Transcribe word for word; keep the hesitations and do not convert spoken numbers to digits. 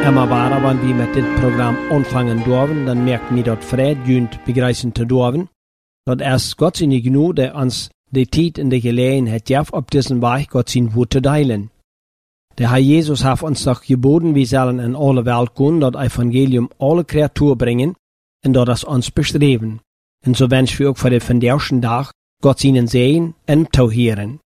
Immer weiter, wenn wir mit dit Programm anfangen dürfen, dann merken wir dort Fred jünt begreifen zu dürfen. Dat erst Gott in die Gnade uns die Zeit in die Gelegenheit gibt, auf diesen Weg Gott sein Wort zu teilen. Der Herr Jesus hat uns doch geboten, wir sollen in alle Welt gehen, das Evangelium alle Kreaturen bringen und dort das uns bestreben. Und so wünschen wir auch für den vandaagschen Tag Gott ihnen sehen und zuhören.